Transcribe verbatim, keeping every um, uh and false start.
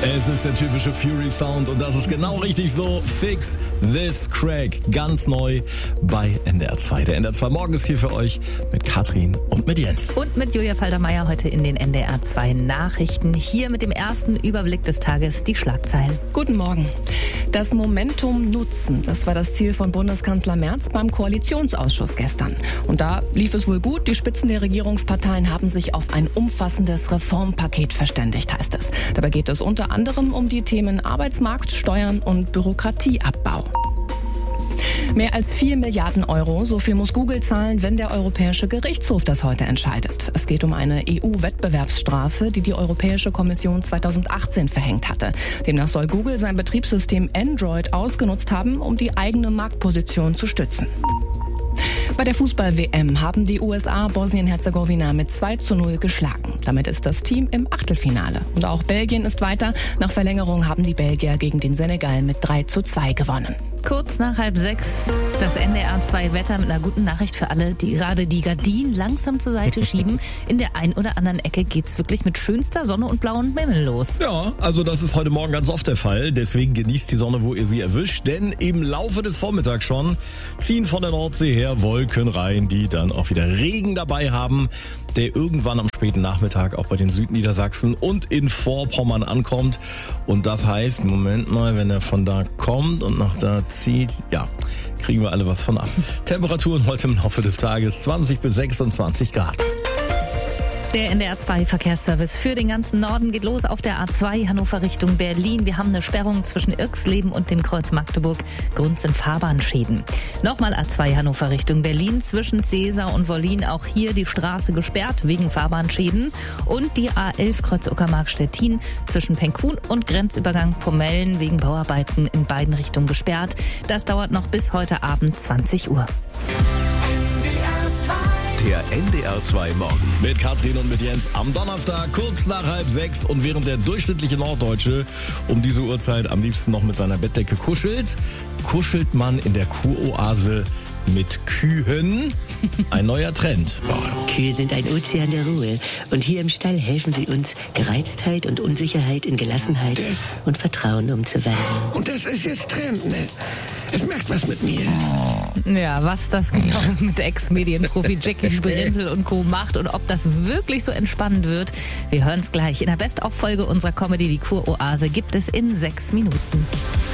Es ist der typische Fury-Sound und das ist genau richtig so. Fix This Crack, ganz neu bei N D R zwei. Der N D R zwei Morgen ist hier für euch mit Katrin und mit Jens. Und mit Julia Faltermeier heute in den N D R zwei Nachrichten. Hier mit dem ersten Überblick des Tages die Schlagzeilen. Guten Morgen. Das Momentum nutzen, das war das Ziel von Bundeskanzler Merz beim Koalitionsausschuss gestern. Und da lief es wohl gut. Die Spitzen der Regierungsparteien haben sich auf ein umfassendes Reformpaket verständigt, heißt es. Dabei geht es unter anderem um die Themen Arbeitsmarkt, Steuern und Bürokratieabbau. Mehr als vier Milliarden Euro, so viel muss Google zahlen, wenn der Europäische Gerichtshof das heute entscheidet. Es geht um eine E U-Wettbewerbsstrafe, die die Europäische Kommission zweitausendachtzehn verhängt hatte. Demnach soll Google sein Betriebssystem Android ausgenutzt haben, um die eigene Marktposition zu stützen. Bei der Fußball-W M haben die U S A Bosnien-Herzegowina mit zwei zu null geschlagen. Damit ist das Team im Achtelfinale. Und auch Belgien ist weiter. Nach Verlängerung haben die Belgier gegen den Senegal mit drei zu zwei gewonnen. Kurz nach halb sechs das N D R zwei Wetter mit einer guten Nachricht für alle, die gerade die Gardinen langsam zur Seite schieben. In der ein oder anderen Ecke geht's wirklich mit schönster Sonne und blauem Himmel los. Ja, also das ist heute Morgen ganz oft der Fall. Deswegen genießt die Sonne, wo ihr sie erwischt. Denn im Laufe des Vormittags schon ziehen von der Nordsee her Wolken rein, die dann auch wieder Regen dabei haben, der irgendwann am späten Nachmittag auch bei den Südniedersachsen und in Vorpommern ankommt. Und das heißt, Moment mal, wenn er von da kommt und nach da zieht, ja, kriegen wir alle was von ab. Temperaturen heute im Laufe des Tages zwanzig bis sechsundzwanzig Grad. Der N D R zwei Verkehrsservice für den ganzen Norden geht los auf der A zwei Hannover Richtung Berlin. Wir haben eine Sperrung zwischen Irxleben und dem Kreuz Magdeburg. Grund sind Fahrbahnschäden. Nochmal A zwei Hannover Richtung Berlin zwischen Cäsar und Wollin. Auch hier die Straße gesperrt wegen Fahrbahnschäden. Und die A elf Kreuz Uckermark-Stettin zwischen Penkhuhn und Grenzübergang Pomellen wegen Bauarbeiten in beiden Richtungen gesperrt. Das dauert noch bis heute Abend zwanzig Uhr. Der N D R zwei Morgen. Mit Katrin und mit Jens am Donnerstag, kurz nach halb sechs. Und während der durchschnittliche Norddeutsche um diese Uhrzeit am liebsten noch mit seiner Bettdecke kuschelt, kuschelt man in der Kuroase mit Kühen. Ein neuer Trend. Kühe sind ein Ozean der Ruhe. Und hier im Stall helfen sie uns, Gereiztheit und Unsicherheit in Gelassenheit das. und Vertrauen umzuwandeln. Und das ist jetzt Trend, ne? Es macht was mit mir. Ja, was das genau mit Ex-Medienprofi Jackie Sprenzel und Co. macht und ob das wirklich so entspannend wird, wir hören es gleich. In der Best-of-Folge unserer Comedy Die Kuroase gibt es in sechs Minuten.